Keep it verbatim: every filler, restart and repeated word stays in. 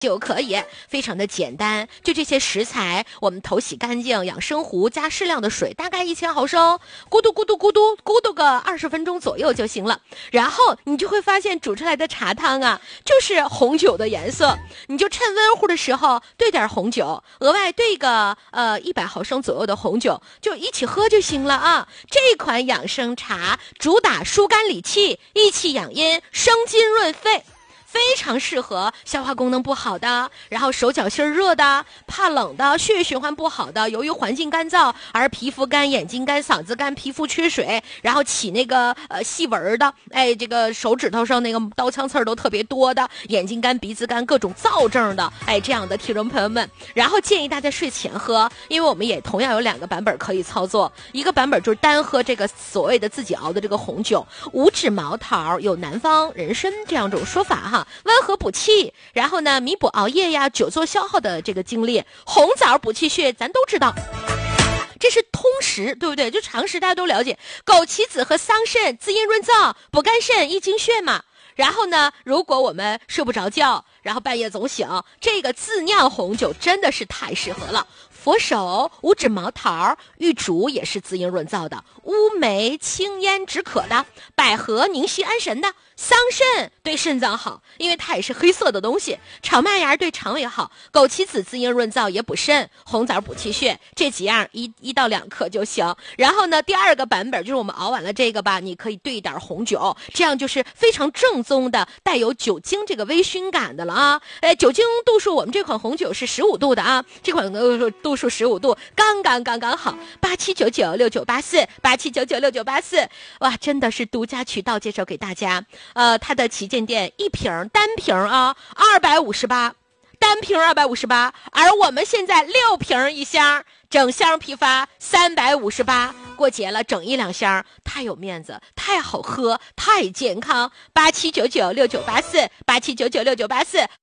就可以，非常的简单，就这些食材，我们头洗干净，养生壶加适量的水，大概一千毫升，咕嘟咕嘟咕嘟咕嘟个二十分钟左右就行了。然后你就会发现煮出来的茶汤啊，就是红酒的颜色。你就趁温乎的时候兑点红酒，额外兑个呃一百毫升左右的红酒，就一起喝就行了啊。这款养生茶主打疏肝理气、益气养阴、生津润肺。非常适合消化功能不好的，然后手脚心热的，怕冷的，血液循环不好的，由于环境干燥而皮肤干、眼睛干、嗓子干、皮肤缺水，然后起那个呃细纹的，哎，这个手指头上那个刀枪刺儿都特别多的，眼睛干、鼻子干，各种燥症的，哎，这样的听众朋友们，然后建议大家睡前喝，因为我们也同样有两个版本可以操作，一个版本就是单喝这个所谓的自己熬的这个红酒，五指毛桃有南方人参这样一种说法哈。温和补气，然后呢弥补熬夜呀久坐消耗的这个精力。红枣补气血咱都知道，这是通识，对不对？就常识大家都了解。枸杞子和桑葚滋阴润燥，补肝肾益精血嘛。然后呢，如果我们睡不着觉，然后半夜总醒，这个自酿红酒真的是太适合了。佛手、五指毛桃、玉竹也是滋阴润燥的，乌梅清咽止渴的，百合宁虚安神的，桑葚对肾脏好，因为它也是黑色的东西，炒麦芽对肠胃好，枸杞子滋阴润燥也补肾，红枣补气血，这几样一一到两克就行。然后呢，第二个版本就是我们熬完了这个吧，你可以兑一点红酒，这样就是非常正宗的带有酒精这个微醺感的了啊。哎，酒精度数我们这款红酒是十五度的啊，这款呃度数十五度，刚刚刚刚好。八七九九六九八四，八七九九六九八四，哇，真的是独家渠道介绍给大家。呃，它的旗舰店一瓶单瓶啊，二百五十八，单瓶二百五十八，而我们现在六瓶一箱，整箱批发三百五十八。过节了，整一两箱，太有面子，太好喝，太健康。八七九九六九八四，八七九九六九八四，